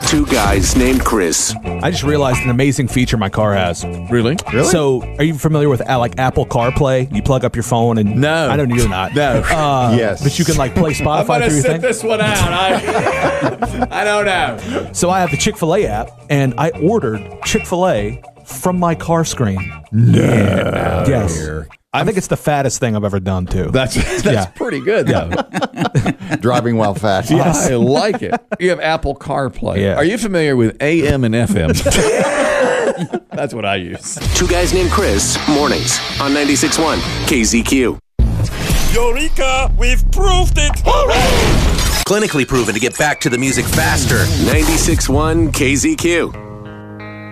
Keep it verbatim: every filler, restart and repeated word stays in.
Two guys named Chris. I just realized an amazing feature my car has. Really? Really? So, are you familiar with uh, like Apple CarPlay? You plug up your phone and No. I know you're not. No. Uh, Yes. But you can like play I'm Spotify gonna through your sit thing. this one out. I, I don't know. So I have the Chick-fil-A app, and I ordered Chick-fil-A from my car screen. No. Yes. Here. I think it's the fattest thing I've ever done too. That's that's Yeah. pretty good though. Driving while fast. I like it. You have Apple CarPlay. Yeah. Are you familiar with A M and F M? That's what I use. Two guys named Chris. Mornings on ninety-six point one K Z Q. Eureka! We've proved it! Hooray! Clinically proven to get back to the music faster. ninety-six point one K Z Q.